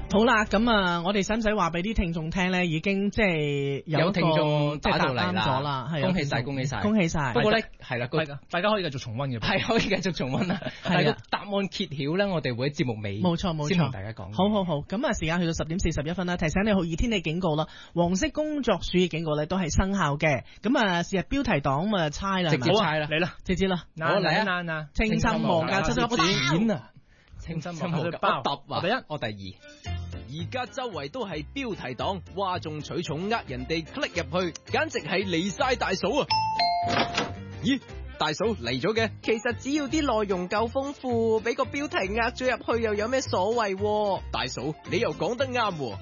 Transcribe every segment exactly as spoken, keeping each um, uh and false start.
好啦，咁啊，我哋使唔使話俾啲聽眾聽咧？已經即係有， 有聽眾打到嚟咗啦，係恭喜晒，恭喜晒， 恭喜晒！ 不過咧，係啦， 大家可以繼續重溫嘅， 係可以繼續重溫啦。但係答案揭曉咧，我哋會喺節目尾， 冇錯冇錯， 先同大家講。 好好好，咁啊，時間去到十點四十一分啦，提醒你酷熱天氣警告啦，黃色工作暑熱警告咧都係生效嘅。咁啊，是日標題黨咁啊，猜啦， 直接猜啦， 嚟啦， 直接啦， 我嚟啊！ 青心望價出咗個錢啊！青心望價包揼啊！ 第一， 我第二。 而家周圍都係標題黨，嘩眾取寵，呃人哋 click 入去，簡直係離晒大嫂啊！咦，大嫂嚟咗嘅？ 其實只要啲內容夠豐富，俾個標題呃咗入去又有咩所謂？ 大嫂，你又講得啱喎。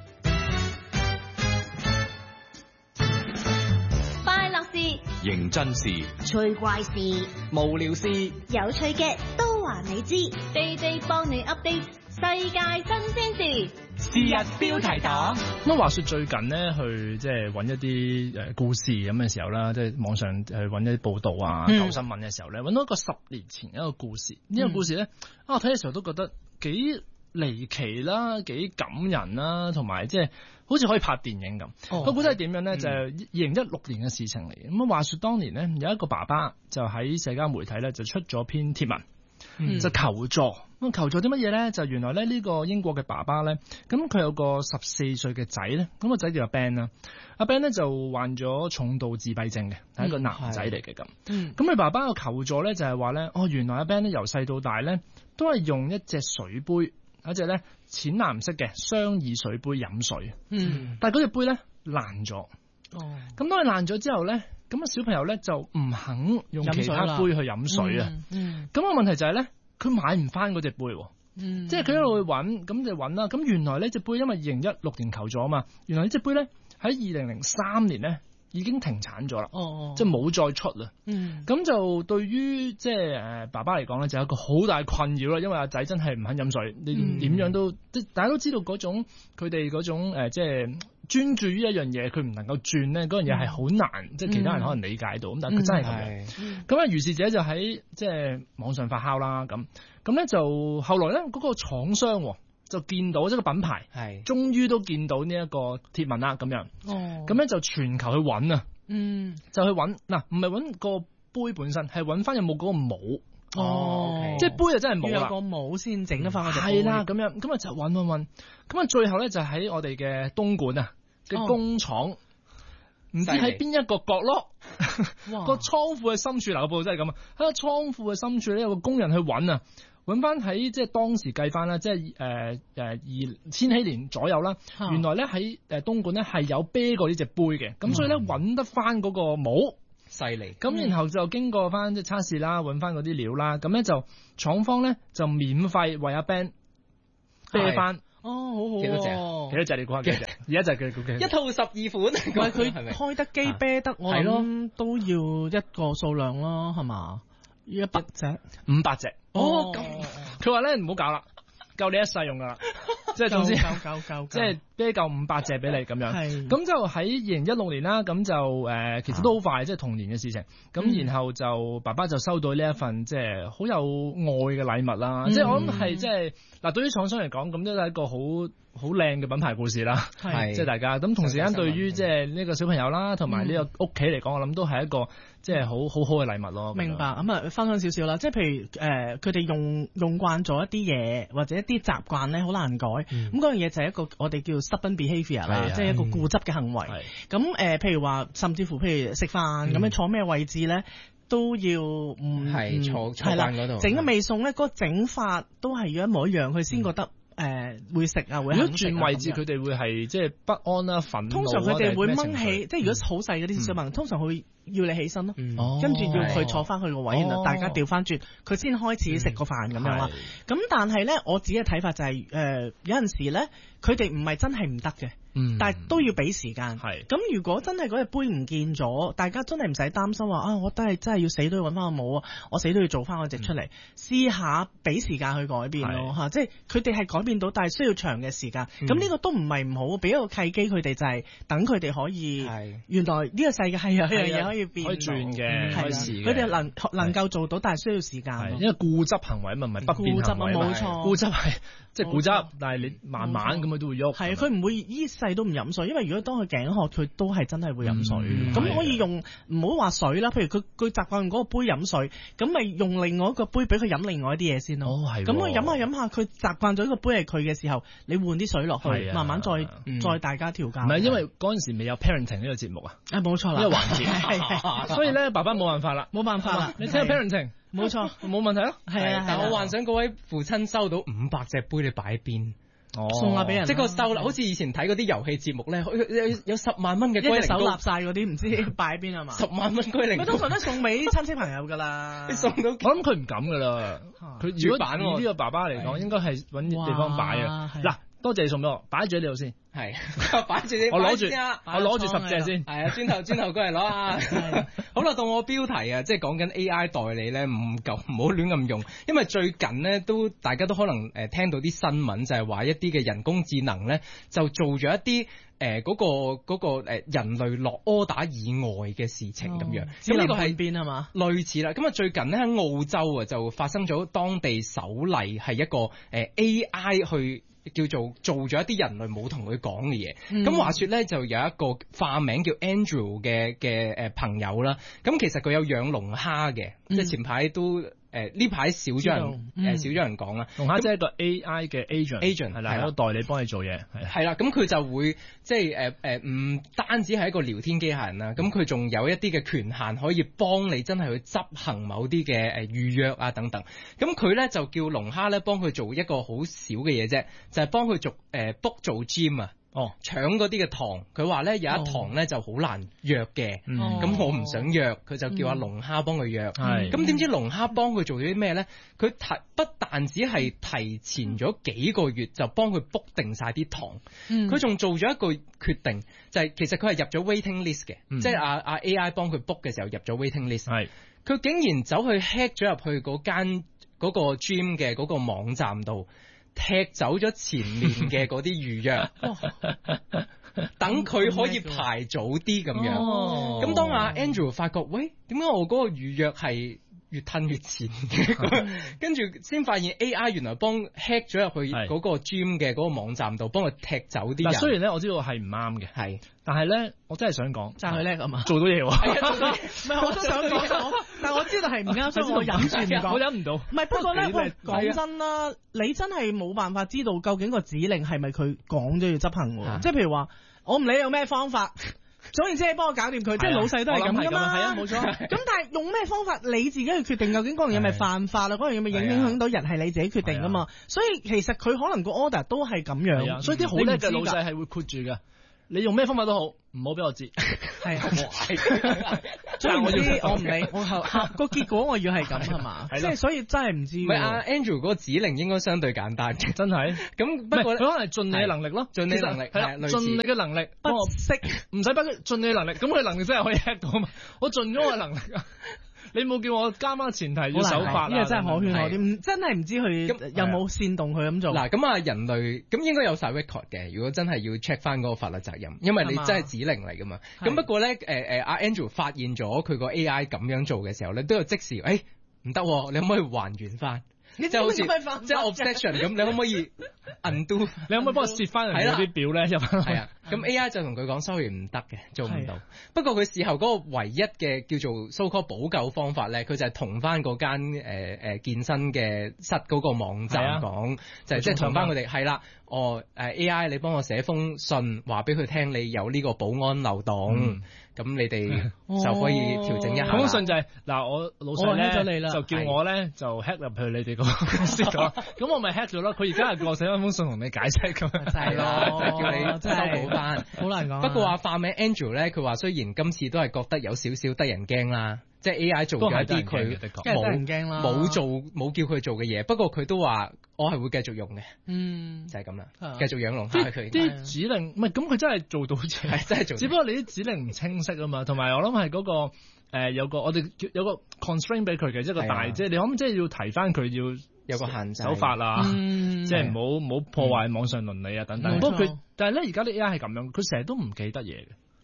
快樂事、 認真事、 趣怪事、 無聊事、 有趣嘅都話你知，地地幫你 update 世界新鮮事。 是日標題黨。 咁話說最近咧，去即係揾一啲誒故事咁嘅時候啦，即係網上去揾一啲報道啊、舊、嗯、新聞嘅時候咧，揾到一個十年前一個故事。呢、嗯、個故事咧，啊我睇嘅時候都覺得幾離奇啦，幾感人啦，同埋即係好似可以拍電影咁。哦、個故事係點樣咧？嗯、就係二零一六年嘅事情嚟。咁啊，話說當年咧，有一個爸爸就喺社交媒體咧就出咗篇貼文。嗯、就求助，咁求助啲乜嘢咧？就原來咧呢個英國嘅爸爸咧，咁佢有個十四歲嘅仔咧，咁個仔叫阿 Ben 啦，阿 Ben 咧就患咗重度自閉症嘅，係、嗯、一個男仔嚟嘅咁。咁佢、嗯、爸爸嘅求助咧就係話咧，哦原來阿 Ben 咧由細到大咧都係用一隻水杯，一隻咧淺藍色嘅雙耳水杯飲水，嗯，但係嗰隻杯咧爛咗，哦，咁當佢爛咗之後咧。咁啊，小朋友咧就唔肯用其他杯去飲水啊。嗯，咁、嗯、個問題就係咧，佢買唔翻嗰隻杯。嗯，即係佢一路去揾，咁就揾啦。咁原來呢隻杯因為二零一六年求咗啊嘛，原來呢隻杯咧喺二零零三年咧已經停產咗啦。哦，即係冇再出啦。嗯，咁就對於即係誒爸爸嚟講咧，就有一個好大困擾啦。因為阿仔真係唔肯飲水，你點樣都即、嗯、大家都知道嗰種佢哋嗰種誒、呃、即係。專注於一樣嘢，佢唔能夠轉咧，嗰樣嘢係好難，嗯、即係其他人可能理解到，咁、嗯、但係佢真係咁樣。咁啊、嗯，於是者就喺即係網上發酵啦，咁咁咧就後來咧嗰、那個廠商就見到即係個品牌，係終於都見到呢一個貼文啦，咁樣。哦，咁咧就全球去揾啊，嗯，就去揾嗱，唔係揾個杯本身，係揾翻有冇嗰個帽。哦，okay、即係杯就真係冇啦， 有個帽先整得翻嗰隻杯。 係啦，咁樣咁啊就揾揾揾，咁啊最後咧就喺我哋嘅東莞啊嘅工廠，唔、哦、知喺邊一個角落，個倉庫嘅深處，嗱個報真係咁啊，喺個倉庫嘅深處咧有個工人去揾啊，揾翻喺即係當時計翻啦，即係誒誒二千禧年左右啦，哦、原來咧喺誒東莞咧係有啤過呢隻杯嘅，咁、嗯、所以咧揾得翻嗰個帽。 犀利，咁然後就經過翻即係測試啦，揾翻嗰啲料啦，咁咧就廠方咧就免費為阿 Ben 啤翻。 哦，好好， 幾多隻？幾多隻？你估下幾多隻？而家就係佢一套十二款， 唔係佢開得機啤得，我諗都要一個數量咯，係嘛？一百隻， 五百隻。 哦，咁佢話咧唔好搞啦。夠你一世用噶啦，即係總之， 夠夠夠， 即係啤夠五百隻俾你咁樣。係，咁就喺二零一六年啦，咁就誒、呃，其實都好快，即係同年嘅事情。咁、嗯、然後就爸爸就收到呢一份即係好有愛嘅禮物啦。嗯、即係我諗係即係嗱，對於廠商嚟講，咁都係一個好好靚嘅品牌故事啦。係，即係大家咁同時間對於即係呢個小朋友啦，同埋呢個屋企嚟講，我諗都係一個即係好好好嘅禮物咯。 明白，咁啊分享少少啦，即係譬如誒，佢哋用用慣咗一啲嘢或者一啲習慣咧，好難改。咁嗰樣嘢就係一個我哋叫 stubborn behaviour 啦，即係一個固執嘅行為。咁誒、呃，譬如話，甚至乎譬如食飯咁樣坐咩位置咧，都要唔係坐坐慣嗰度。 整個味餸咧，嗰個整法都係要一模一樣，佢先覺得。誒、呃、會食啊，會肯食啊。如果轉位置，佢哋會係即係不安啦、憤怒。通常佢哋會掹起，即係如果好細嗰啲小朋友，嗯、通常會要你起身咯，嗯、跟住要佢坐翻去個位，然後、哦、大家調翻轉，佢先開始食個飯咁樣啦。咁、嗯、但係咧，我自己嘅睇法就係、是、誒、呃、有陣時咧，佢哋唔係真係唔得嘅。嗯、但係都要俾時間。係咁，如果真係嗰隻杯唔見咗，大家真係唔使擔心話啊！我都係真係要死都要揾翻個帽啊！我死都要做翻嗰隻出嚟，試、嗯、下俾時間去改變咯嚇。即係佢哋係改變到，但係需要長嘅時間。咁呢、嗯、個都唔係唔好，俾一個契機佢哋就係等佢哋可以。係原來呢個世界係有樣嘢可以以變， 可以轉嘅，可以試嘅。 佢哋能能夠做到，但係需要時間。 因為固執行為嘛，唔係不變行為。 冇錯， 固執係即係固執，但係你慢慢咁佢都會喐。 係佢唔會依世都唔飲水，因為如果當佢頸渴，佢都係真係會飲水。咁可以用唔好話水啦，譬如佢佢習慣用嗰個杯飲水，咁咪用另外一個杯俾佢飲另外一啲嘢先咯。咁佢飲下飲下，佢習慣咗呢個杯係佢嘅時候，你換啲水落去，慢慢再再大家調教。 唔係因為嗰陣時未有 parenting 呢個節目啊。 啊，冇錯啦， 呢個環節，所以咧爸爸冇辦法啦， 冇辦法啦， 你聽下 parenting，冇錯，冇問題咯。 係啊，但我幻想嗰位父親收到五百隻杯，你擺喺邊？ 哦， 送下俾人， 即係個收納，好似以前睇嗰啲遊戲節目咧，有有十萬蚊嘅龜苓手立晒嗰啲，唔知擺喺邊啊嘛？ 十萬蚊龜苓， 通常都送俾親戚朋友噶啦。 你送到， 我諗佢唔敢噶啦。佢如果以呢個爸爸嚟講，應該係揾地方擺啊。嗱。多謝你送俾我，擺住喺呢度先。 係，擺住你。 我攞住，我攞住十隻先。 係啊，轉頭轉頭過嚟攞啊。好啦，到我標題啊，即係講緊 A I 代理咧，唔夠唔好亂咁用，因為最近咧都大家都可能誒聽到啲新聞，就係話一啲嘅人工智能咧就做咗一啲誒嗰個嗰個誒人類落 order 以外嘅事情咁樣。咁呢個係邊啊嘛？ 類似啦。咁啊最近咧喺澳洲啊就發生咗當地首例係一個誒 A I 去。叫做做咗一啲人類冇同佢講嘅嘢，咁、嗯、話說咧就有一個化名叫 Andrew 嘅嘅誒朋友啦，咁其實佢有養龍蝦嘅，嗯、即係前排都誒呢排少咗人誒、嗯、少咗人講啦。龍蝦即係一個 A I 嘅 agent，agent 係啦，係個代理幫你做嘢，係係啦，咁佢就會即係誒誒唔單止係一個聊天機械人啦，咁佢仲有一啲嘅權限可以幫你真係去執行某啲嘅誒預約啊等等，咁佢咧就叫龍蝦咧幫佢做一個好少嘅嘢啫。就係幫佢做誒 book 做 gym 啊，哦，搶嗰啲嘅堂，佢話咧有一堂咧就好難約嘅，咁、嗯、我唔想約，佢就叫阿龍蝦幫佢約，係、嗯，咁點知龍蝦幫佢做咗啲咩咧？佢提不但只係提前咗幾個月就幫佢 book 定晒啲堂，佢仲、嗯、做咗一個決定，就係、是、其實佢係入咗 waiting list 嘅，嗯、即係阿阿 A I 幫佢 book 嘅時候入咗 waiting list，係，佢竟然走去 hack 咗入去嗰間嗰個 gym 嘅嗰個網站度。踢走咗前面嘅嗰啲預約，等佢可以排早啲咁樣。咁、哦、當阿 Andrew 發覺，喂，點解我嗰個預約係越褪越前嘅？跟住先發現 A I 原來幫 hack 咗入去嗰個 gym 嘅嗰個網站度，幫佢踢走啲人。嗱，雖然咧我知道係唔啱嘅，係，但係咧我真係想講，讚佢叻啊嘛，做到嘢喎。唔係，我都想講，但係我知道係唔啱，所以我忍住唔講。我忍唔到。唔係，不過咧，我講真啦，你真係冇辦法知道究竟個指令係咪佢講咗要執行喎？即係譬如話，我唔理有咩方法。總言之，你幫我搞掂佢，即係老細都係咁噶嘛。係啊，冇錯。咁但係用咩方法，你自己去決定究竟嗰樣嘢咪犯法啦，嗰樣嘢咪影影響到人，係你自己決定噶嘛。所以其實佢可能個 order 都係咁樣。所以啲好叻嘅老細係會括住噶。你用咩方法都好，唔好俾我知。係啊，所以我要我唔理，我後個結果我要係咁係嘛？即係所以真係唔知。唔係阿 Andrew 嗰個指令應該相對簡單嘅，真係。咁不過佢可能係盡你嘅能力咯，盡你能力係啦，盡你嘅能力。不識唔使不盡你嘅能力，咁佢能力真係可以 hack 到嘛？我盡咗我嘅能力啊！你冇叫我加翻前提要守法，呢個真係可圈可點，真係唔知佢有冇煽動佢咁做。嗱，咁啊人類咁應該有晒 record 嘅，如果真係要 check 翻嗰個法律責任，因為你真係指令嚟噶嘛。咁不過咧，誒誒阿 Andrew 發現咗佢個 A I 咁樣做嘅時候咧，都有即時，誒唔得，你可唔可以還原翻？即係好似即係 obsession 咁，你可唔可以 undo？ 你可唔可以幫我攝翻人哋嗰啲表咧入翻？係啊，咁 A I 就同佢講 sorry 唔得嘅，做唔到。不過佢事後嗰個唯一嘅叫做 so called 補救方法咧，佢就係同翻嗰間誒誒健身嘅室嗰個網站講，就係即係同翻佢哋係啦。哦誒 A I 你幫我寫封信話俾佢聽，你有呢個保安漏洞。咁你哋就可以調整一下。封信就係嗱，我老細咧就叫我咧就 hack 入去你哋個公司度，咁我咪 hack 咗咯。佢而家係叫我寫翻封信同你解釋咁樣，係咯，叫你修補翻。好難講。不過話化名 Andrew 咧，佢話雖然今次都係覺得有少少得人驚啦，即係 A I 做咗一啲佢冇冇做冇叫佢做嘅嘢。不過佢都話我係會繼續用嘅，嗯，就係咁啦，繼續養龍蝦佢啲指令，唔係咁佢真係做到嘢，係真係做。只不過你啲指令唔清晰啊嘛，同埋我諗係嗰個誒、呃、有個我哋有個 constraint 俾佢嘅一個大，的即係你可唔可以即係要提翻佢要有個限制手法啊，嗯、即係唔好唔好破壞網上倫理啊等等。不過佢但係咧而家啲 A I 係咁樣，佢成日都唔記得嘢嘅。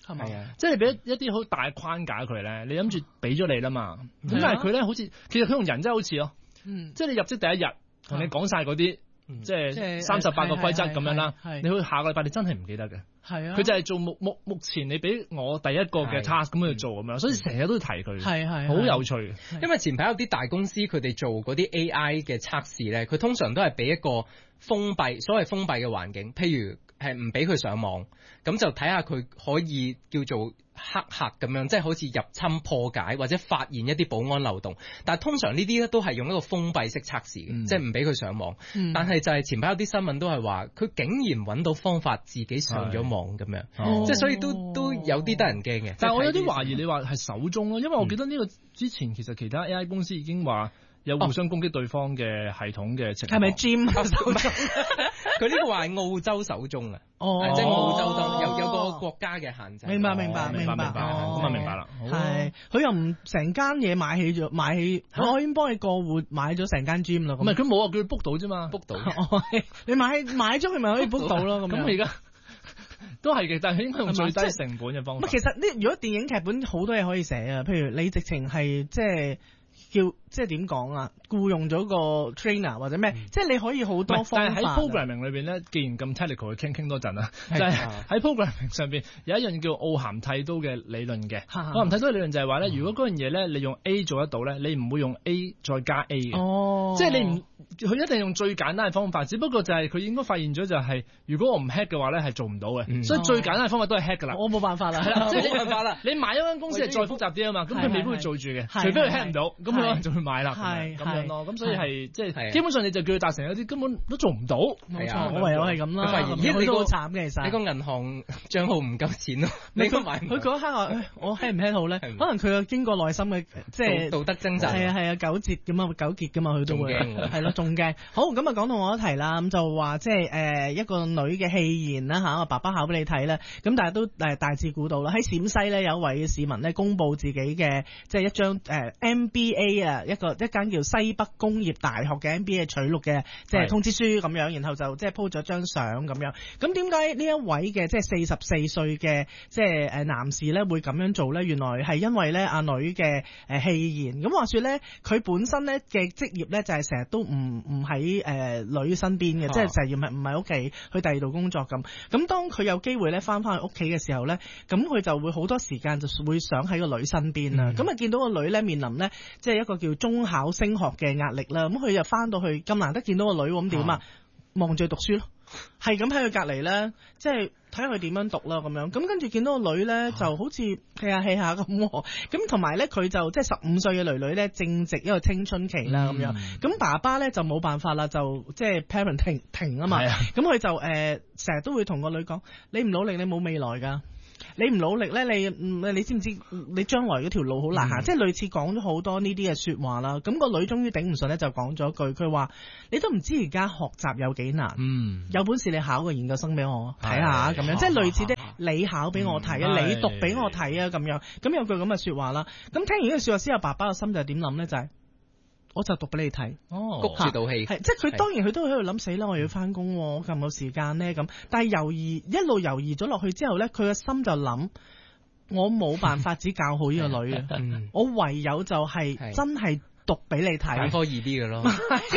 係咪啊？ 即係你俾一啲好大框架佢咧，你諗住俾咗你啦嘛，咁但係佢咧好似其實佢同人真係好似咯，即係你入職第一日同你講晒嗰啲。即係三十八個規則咁樣啦，你去下個禮拜你真係唔記得嘅。係啊，佢就係做目目目前你俾我第一個嘅 task 咁去做咁樣，所以成日都要提佢。係係，好有趣嘅。 因為前排有啲大公司佢哋做嗰啲 A I 嘅測試咧，佢通常都係俾一個封閉，所謂封閉嘅環境，譬如係唔俾佢上網，咁就睇下佢可以叫做黑客咁樣，即係好似入侵破解或者發現一啲保安漏洞。但係通常呢啲咧都係用一個封閉式測試嘅，嗯、即係唔俾佢上網。嗯、但係就係前排有啲新聞都係話，佢竟然揾到方法自己上咗網咁樣，哦、即係所以都都有啲得人驚嘅。 但係我有啲懷疑你話係手中咯，因為我記得呢個之前其實其他 A I 公司已經話。有互相攻擊對方嘅系統嘅情況， 係咪 Jim 手中？ 佢呢個話係澳洲手中啊， 哦， 即係澳洲當有有個國家嘅限制。 明白明白明白明白， 咁啊明白啦。 係，佢又唔成間嘢買起咗，買起，我已經幫你過戶買咗成間 Gym 啦。 唔係佢冇啊，佢 book 到啫嘛 ，book 到。 你買買咗佢咪可以 book 到咯？咁咁而家都係嘅，但係應該用最低成本嘅方法。 其實呢，如果電影劇本好多嘢可以寫啊，譬如你直情係即係。叫即係點講啊？僱用咗個 trainer 或者咩？嗯、即係你可以好多方法。 但係喺 programming 裏邊咧，既然咁 technical，去傾傾多陣啦。就係喺 programming 上邊有一樣叫奧咸剃刀嘅理論嘅。奧咸剃刀嘅理論就係話咧，如果嗰樣嘢咧，你用 A 做得到咧，你唔會用 A 再加 A 嘅。哦，即係你唔，佢一定用最簡單嘅方法。只不過就係佢應該發現咗就係、是，如果我唔 hack 嘅話咧，係做唔到嘅。嗯、所以最簡單嘅方法都係 hack 噶啦。 我冇辦法啦，係啦， 即係冇辦法啦。你買一間公司係再複雜啲啊嘛，咁佢未必會做住嘅，除非佢 hack 唔到，咁佢可能就會買啦。係咁樣咯，咁所以係即係基本上你就叫佢達成有啲根本都做唔到。冇錯，我唯有係咁啦。 而家你都慘嘅，其實你個銀行帳號唔夠錢咯。你佢佢嗰一刻話， 我 hack 唔 hack 好咧？可能佢有經過內心嘅即係道德掙扎。 係啊係啊，糾結咁啊，糾結噶嘛，佢都會係咯，仲驚。好，咁啊講到我一題啦，咁就話即係誒一個女嘅戲言啦嚇，我爸爸考俾你睇啦。咁大家都誒大致估到啦。喺陝西咧有一位市民咧公佈自己嘅即係一張誒 M B A 啊一個一間叫西北工業大學嘅 M B A 取錄嘅即係通知書咁樣，然後就即係 po 咗張相咁樣。咁點解呢一位嘅即係四十四歲嘅即係誒男士咧會咁樣做咧？原來係因為咧阿女嘅誒戲言。咁話說咧，佢本身咧嘅職業咧就係成日都唔唔喺誒女身邊嘅，即係成日唔係唔喺屋企去第二度工作咁。咁當佢有機會咧翻翻去屋企嘅時候咧，咁佢就會好多時間就會想喺個女身邊啦。咁啊、嗯、見到個女咧面臨咧即係一個叫中考升學嘅壓力啦，咁佢就翻到去咁難得見到個女，咁點啊？望住讀書咯，係咁喺佢隔離咧，即係睇下佢點樣讀啦咁樣。咁跟住見到個女咧，就好似氣下氣下咁。咁同埋咧，佢就即係十五歲嘅女女咧，正值一個青春期啦咁樣。咁爸爸咧就冇辦法啦，就即係 parenting 停啊嘛。咁佢就誒成日都會同個女講：你唔努力，你冇未來㗎。你唔努力咧，你你知唔知你將來嗰條路好難行？嗯、即係類似講咗好多呢啲嘅説話啦。咁、那個女終於頂唔順咧，就講咗句，佢話：你都唔知而家學習有幾難。嗯，有本事你考個研究生俾我睇下咁樣，即係類似啲你考俾我睇啊，嗯、你讀俾我睇啊咁樣。咁有句咁嘅説話啦。咁聽完呢句説話之後，爸爸個心就係點諗咧？就係、是。我就讀俾你睇， 谷住道氣， 係即係佢當然佢都喺度諗死啦，我要翻工，我咁冇時間咧咁。但係猶豫一路猶豫咗落去之後咧，佢個心就諗，我冇辦法只教好呢個女嘅，我唯有就係真係讀俾你睇。 揀科易啲嘅咯，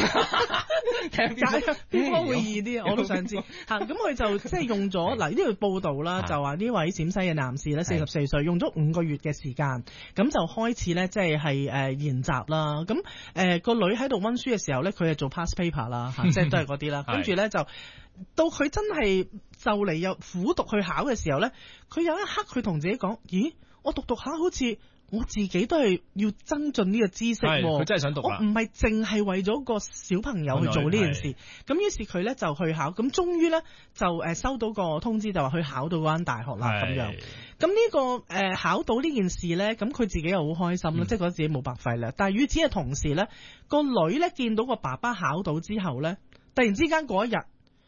邊科會易啲？我都想知嚇。咁佢就即係用咗嗱呢條報道啦，就話呢位陝西嘅男士咧，四十四歲，用咗五個月嘅時間，咁就開始咧，即係係誒研習啦。咁誒個女喺度溫書嘅時候咧，佢係做 past paper 啦，即係都係嗰啲啦。跟住咧就到佢真係就嚟有苦讀去考嘅時候咧，佢有一刻佢同自己講：咦，我讀讀下好似。我自己都係要增進呢個知識， 佢真係想讀啦。 我唔係淨係為咗個小朋友去做呢件事。咁於是佢咧就去考，咁終於咧就誒收到個通知，就話去考到嗰間大學啦咁樣。咁呢、呢個誒、呃、考到呢件事咧，咁佢自己又好開心啦，嗯、即係覺得自己冇白費啦。但係與此嘅同時咧，個女咧見到個爸爸考到之後咧，突然之間嗰一日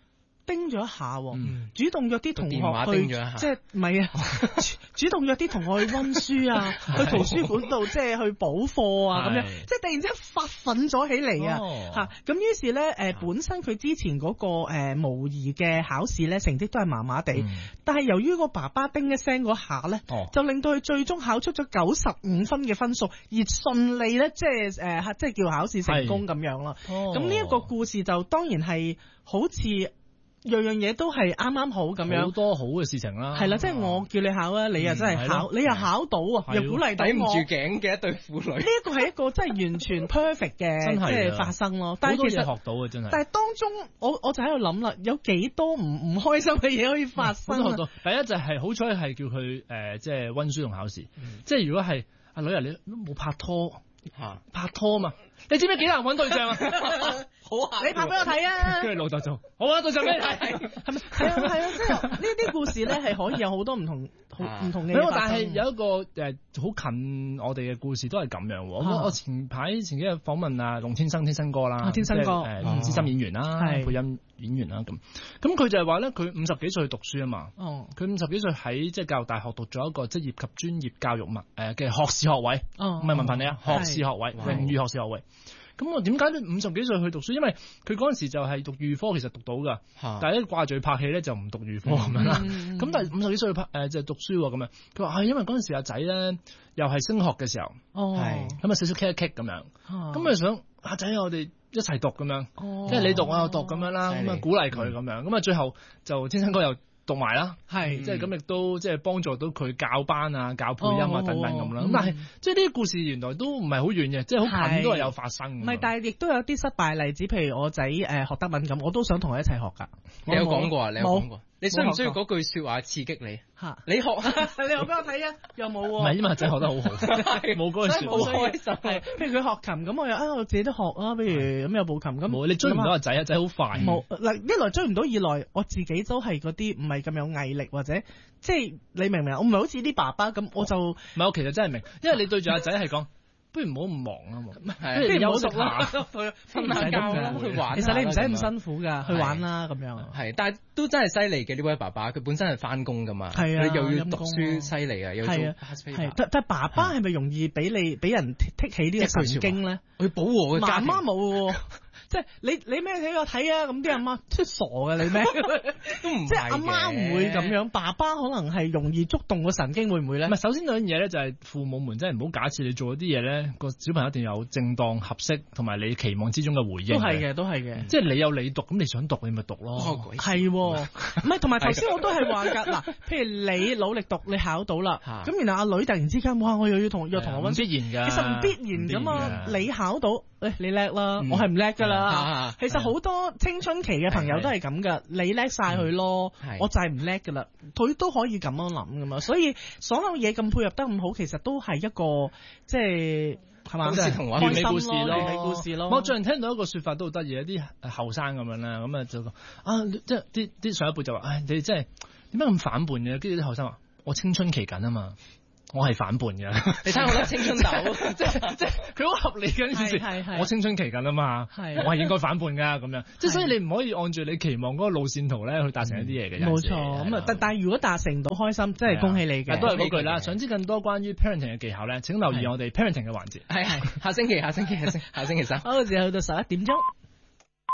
叮咗一下， 嗯、 主動約啲同學去，即係唔係啊？主動約啲同學去溫書啊，去圖書館度即係去補課啊，咁樣，即係突然之間發奮咗起嚟啊！嚇、哦，咁於是咧誒、呃，本身佢之前嗰、那個誒、呃、模擬嘅考試咧成績都係麻麻地，嗯、但係由於個爸爸叮一聲嗰下咧，哦、就令到佢最終考出咗九十五分嘅分數，而順利咧即係誒、呃、即係叫考試成功咁樣啦。咁呢一個故事就當然係好似樣樣嘢都係啱啱好咁樣， 好多好嘅事情啦。係啦，即係我叫你考啊，你又真係考，你又考到啊，又鼓勵到我。 抵唔住頸嘅一對婦女。 呢一個係一個真係完全 perfect 嘅，即係發生咯。但係其實學到嘅真係。 但係當中，我我就喺度諗啦，有幾多唔唔開心嘅嘢可以發生啊？ 第一就係好彩係叫佢誒，即係溫書同考試。即係如果係阿女啊，你都冇拍拖嚇，拍拖嘛？你知唔知幾難揾對象啊？ 好啊！你拍俾我睇啊！ 跟住老豆就好啊，對象俾你睇， 係咪？係啊係啊，即係呢啲故事咧係可以有好多唔同好唔同嘅。 但係有一個誒好近我哋嘅故事都係咁樣。我我前排前幾日訪問啊龍天生天生哥啦， 天生哥誒資深演員啦，配音演員啦咁。咁佢就係話咧，佢五十幾歲去讀書啊嘛。哦。佢五十幾歲喺即係教育大學讀咗一個職業及專業教育文誒嘅學士學位。哦。唔係文憑你啊，學士學位，榮譽學士學位。咁我點解你五十幾歲去讀書？因為佢嗰陣時就係讀預科，其實讀到㗎，啊、但係咧掛住拍戲咧就唔讀預科咁樣啦。咁、嗯、但係五十幾歲去拍誒就係讀書喎咁樣。佢話係因為嗰陣時阿仔咧又係升學嘅時候，係咁啊少少 kick 一 kick 咁樣。咁啊想阿仔我哋一齊讀咁樣，即係、哦、你讀我又讀咁樣啦。咁啊鼓勵佢咁樣。咁啊最後就天生哥又讀埋啦，係即係咁亦都即係幫助到佢教班啊、教配音啊等等咁啦。咁但係即係呢啲故事原來都唔係好遠嘅，即係好近都係有發生。唔係，但係亦都有啲失敗例子，譬如我仔誒學德文咁，我都想同佢一齊學㗎。你有講過啊？你有講過？你需唔需要嗰句説話刺激你？嚇！你學你學俾我睇啊！又冇喎。唔係，因為仔學得好好，冇嗰句説話。好開心係，譬如佢學琴咁，我又啊我自己都學啊，譬如咁有部琴咁。冇，你追唔到個仔啊！仔好快。冇嗱，一來追唔到，二來我自己都係嗰啲唔係咁有毅力或者即係你明唔明啊？我唔係好似啲爸爸咁，我就唔係我其實真係明，因為你對住阿仔係講。不如唔好咁忙啊嘛，不如休息下，瞓下覺啦，去玩。其實你唔使咁辛苦噶，去玩啦咁樣。係，但係都真係犀利嘅呢位爸爸，佢本身係翻工噶嘛，係啊，你又要讀書，犀利啊，又要做。係，但但爸爸係咪容易俾你俾人剔起呢個神經咧？去保護我嘅家庭。媽媽冇。即係你你咩俾我睇啊？咁啲阿媽出傻嘅你咩？都唔即係阿媽唔會咁樣，爸爸可能係容易觸動個神經，會唔會咧？唔係，首先兩樣嘢咧就係父母們真係唔好假設你做咗啲嘢咧，個小朋友一定有正當合適同埋你期望之中嘅回應。都係嘅，都係嘅。即係你有你讀，咁你想讀你咪讀咯。係，唔係同埋頭先我都係話㗎嗱，譬如你努力讀，你考到啦，咁然後阿女突然之間哇，我又要同又同我溫，必然㗎。其實唔必然㗎嘛，你考到。誒，你叻啦，我係唔叻噶啦。其實好多青春期嘅朋友都係咁噶，你叻晒佢咯，我就係唔叻噶啦。佢都可以咁樣諗噶嘛，所以所有嘢咁配合得咁好，其實都係一個即係係嘛，即係童話完美故事咯，完美故事咯。我最近聽到一個說法都好得意，一啲後生咁樣啦，咁啊就啊，即係啲啲上一輩就話，唉，你真係點解咁反叛嘅？跟住啲後生話，我青春期緊啊嘛。我係反叛嘅，你睇我粒青春痘，即係即係佢好合理嘅呢件事。我青春期緊啊嘛，我係應該反叛噶咁樣，即係所以你唔可以按住你期望嗰個路線圖咧去達成一啲嘢嘅。冇錯，咁啊，但但係如果達成到開心，真係恭喜你嘅。都係嗰句啦，想知更多關於 parenting 嘅技巧咧，請留意我哋 parenting 嘅環節。係係，下星期下星期下星下星期三，好，時候去到十一點鐘。